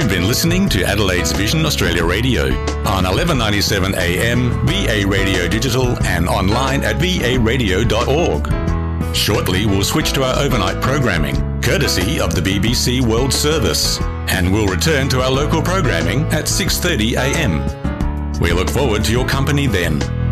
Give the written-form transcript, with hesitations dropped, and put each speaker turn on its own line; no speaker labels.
You've been listening to Adelaide's Vision Australia Radio on 1197 AM, VA Radio Digital and online at varadio.org. Shortly, we'll switch to our overnight programming, courtesy of the BBC World Service, and we'll return to our local programming at 6:30 AM. We look forward to your company then.